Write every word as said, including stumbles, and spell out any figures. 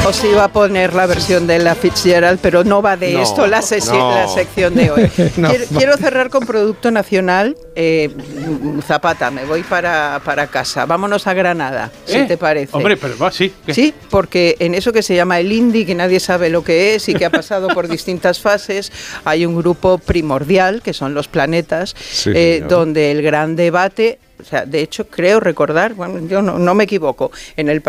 Os iba a poner la versión de la Fitzgerald, pero no va de no, esto la, sesi- no. la sección de hoy. no, quiero, no. quiero cerrar con producto nacional. Eh, Zapata, me voy para, para casa. Vámonos a Granada, ¿Eh? si te parece. Hombre, pero va, sí. ¿Qué? Sí, porque en eso que se llama el indie, que nadie sabe lo que es y que ha pasado por distintas fases, hay un grupo primordial, que son Los Planetas, sí, eh, donde el gran debate, o sea, de hecho, creo recordar, bueno, yo no, no me equivoco, en el